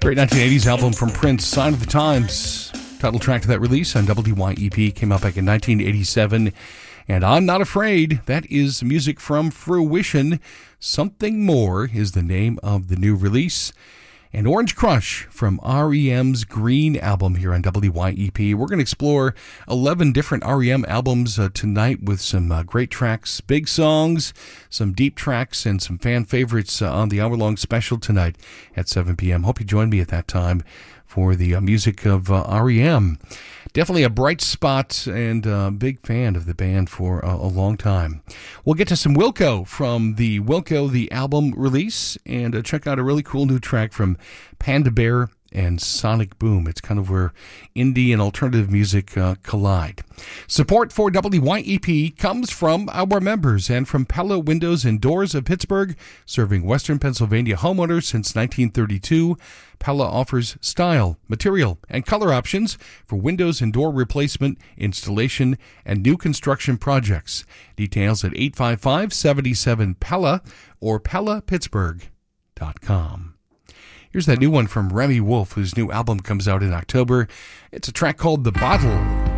Great 1980s album from Prince, Sign of the Times. Title track to that release on WYEP came out back in 1987. And I'm Not Afraid, that is music from Fruition. Something More is the name of the new release. And Orange Crush from REM's Green album here on WYEP. We're going to explore 11 different REM albums tonight with some great tracks, big songs, some deep tracks, and some fan favorites on the hour-long special tonight at 7 p.m. Hope you join me at that time for the music of REM. Definitely a bright spot and a big fan of the band for a long time. We'll get to some Wilco from the Wilco, the album release, and check out a really cool new track from Panda Bear and Sonic Boom. It's kind of where indie and alternative music collide. Support for WYEP comes from our members and from Pella Windows and Doors of Pittsburgh, serving Western Pennsylvania homeowners since 1932. Pella offers style, material, and color options for windows and door replacement, installation, and new construction projects. Details at 855-77-PELLA or PellaPittsburgh.com. Here's that new one from Remy Wolf, whose new album comes out in October. It's a track called The Bottle.